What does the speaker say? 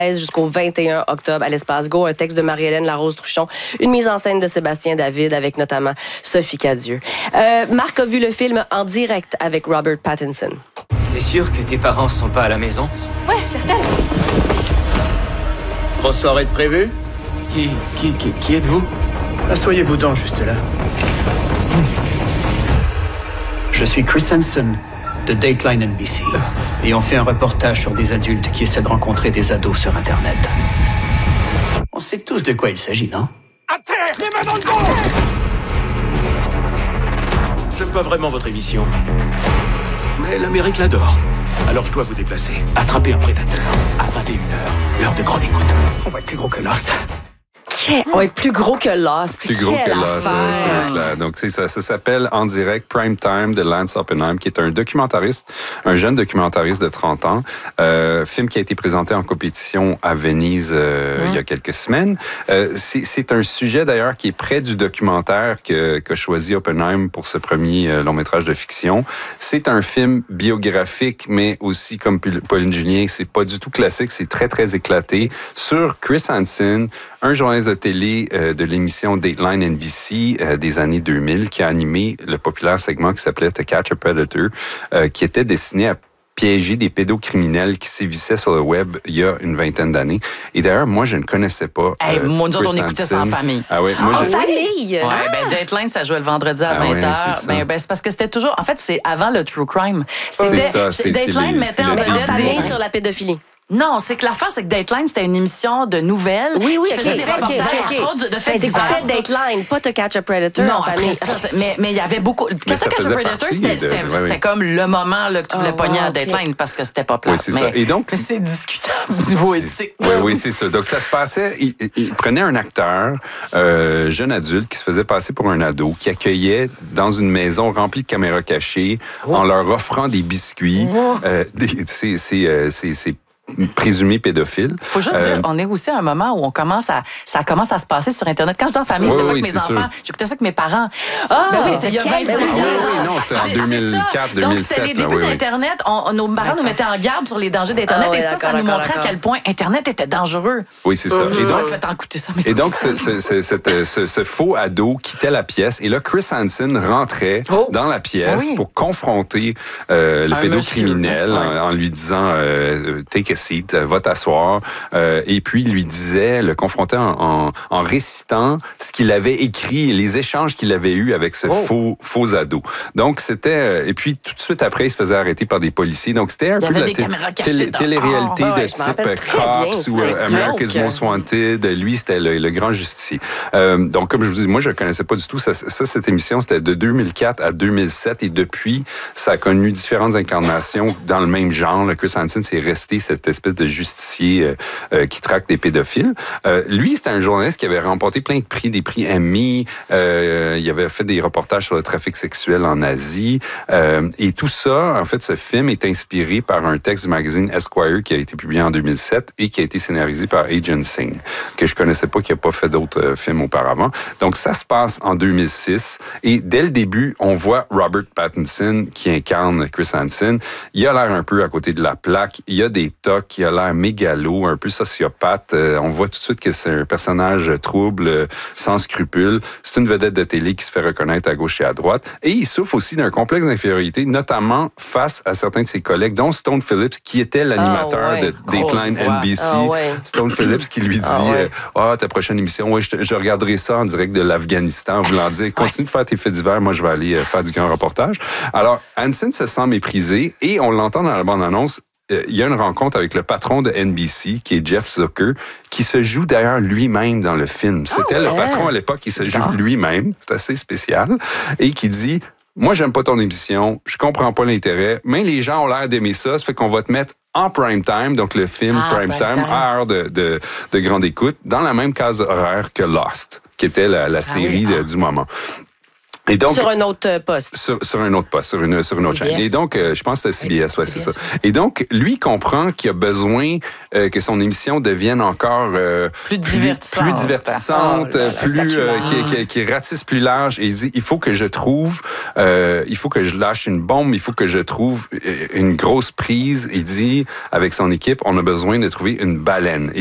jusqu'au 21 octobre à l'Espace Go. Un texte de Marie-Hélène Larose-Truchon. Une mise en scène de Sébastien David avec notamment Sophie Cadieux. Marc a vu le film en direct avec Robert Pattinson. T'es sûr que tes parents sont pas à la maison? Ouais, certaine. Grosse soirée de prévue? Qui êtes-vous? Asseyez-vous donc juste là. Je suis Chris Hansen de Dateline NBC et on fait un reportage sur des adultes qui essaient de rencontrer des ados sur Internet. On sait tous de quoi il s'agit, non? À terre! Les mains dans le dos! J'aime pas vraiment votre émission, mais l'Amérique l'adore. Alors je dois vous déplacer. Attraper un prédateur à 21h, l'heure de grande écoute. On va être plus gros que Lost. On va être plus gros que Lost. Plus gros que Lost, c'est clair. Donc, c'est ça. Ça s'appelle En direct Prime Time de Lance Oppenheim, qui est un documentariste, un jeune documentariste de 30 ans. Film qui a été présenté en compétition à Venise il y a quelques semaines. C'est un sujet, d'ailleurs, qui est près du documentaire qu'a choisi Oppenheim pour ce premier long-métrage de fiction. C'est un film biographique, mais aussi, comme Pauline Julien, c'est pas du tout classique. C'est très, très éclaté. Sur Chris Hansen, un journaliste de télé de l'émission Dateline NBC des années 2000 qui a animé le populaire segment qui s'appelait To Catch a Predator, qui était destiné à piéger des pédocriminels qui sévissaient sur le web il y a une vingtaine d'années. Et d'ailleurs, moi, je ne connaissais pas moi, nous autres, on écoutait ça en famille. Ah ouais, moi, En famille? Ouais, Dateline, ça jouait le vendredi à 20h. C'est parce que c'était toujours... En fait, c'est avant le True Crime. Dateline mettait en vedette famille sur la pédophilie. Non, c'est que l'affaire, c'est que Dateline, c'était une émission de nouvelles. Oui, qui faisait des reportages, entre autres, de faits divers. T'écoutais Dateline, pas To Catch a Predator. Non, après ça, mais il y avait beaucoup... To Catch a Predator, c'était comme le moment là, que tu voulais pogner à Dateline parce que c'était pas plat. Oui, c'est ça. Et donc, mais c'est discutable au niveau éthique. Oui, c'est ça. Donc, ça se passait... Il prenait un acteur, jeune adulte, qui se faisait passer pour un ado, qui accueillait dans une maison remplie de caméras cachées en leur offrant des biscuits. C'est présumé pédophile. Faut juste dire, on est aussi à un moment où ça commence à se passer sur Internet. Quand j'étais en famille, c'était pas avec mes enfants. J'écoutais ça avec mes parents. C'était il y a 25 ans. Non, c'était en 2004, 2007. Donc, c'était les débuts d'Internet. Nos parents nous mettaient en garde sur les dangers d'Internet et ça nous montrait à quel point Internet était dangereux. Oui, c'est ça. Et donc, ce faux ado quittait la pièce et là, Chris Hansen rentrait dans la pièce pour confronter le pédocriminel en lui disant « Take a seat, va t'asseoir ». Et puis, il lui disait, le confrontait en récitant ce qu'il avait écrit, les échanges qu'il avait eus avec ce faux ado. Donc, c'était... et puis, tout de suite après, il se faisait arrêter par des policiers. Donc, c'était un peu la télé-réalité de type Cops ou America's Most Wanted. Lui, c'était le grand justicier. Donc, comme je vous dis, moi, je ne connaissais pas du tout. Cette émission, c'était de 2004 à 2007. Et depuis, ça a connu différentes incarnations dans le même genre. Le Chris Hansen, c'est resté cette espèce de justicier qui traque des pédophiles. Lui, c'était un journaliste qui avait remporté plein de prix, des prix Emmy. Il avait fait des reportages sur le trafic sexuel en Asie. Et tout ça, en fait, ce film est inspiré par un texte du magazine Esquire qui a été publié en 2007 et qui a été scénarisé par Agent Singh, que je connaissais pas, qui a pas fait d'autres films auparavant. Donc, ça se passe en 2006. Et dès le début, on voit Robert Pattinson qui incarne Chris Hansen. Il a l'air un peu à côté de la plaque. Il a des tocs, il a l'air mégalo, un peu sociopathe. On voit tout de suite que c'est un personnage trouble, sans scrupules. C'est une vedette de télé qui se fait reconnaître à gauche et à droite. Et il souffre aussi d'un complexe d'infériorité, notamment face à certains de ses collègues, dont Stone Phillips, qui était l'animateur de Dateline NBC. Stone Phillips qui lui dit ta prochaine émission, je regarderai ça en direct de l'Afghanistan, en voulant dire, continue de faire tes faits divers, moi je vais aller faire du grand reportage. Alors, Hansen se sent méprisé et on l'entend dans la bande-annonce. Il y a une rencontre avec le patron de NBC, qui est Jeff Zucker, qui se joue d'ailleurs lui-même dans le film. C'était le patron à l'époque qui se joue lui-même. C'est assez spécial. Et qui dit, moi, j'aime pas ton émission, je comprends pas l'intérêt, mais les gens ont l'air d'aimer ça fait qu'on va te mettre en prime time, donc le film prime time, à heure de grande écoute, dans la même case horaire que Lost, qui était la série du moment. Et donc, sur un autre poste. Sur un autre poste, sur une autre chaîne. Et donc, je pense que c'était CBS, c'est ça. Et donc, lui comprend qu'il a besoin que son émission devienne encore plus divertissante, qui ratisse plus large. Et il dit, il faut que je lâche une bombe, il faut que je trouve une grosse prise. Il dit, avec son équipe, on a besoin de trouver une baleine.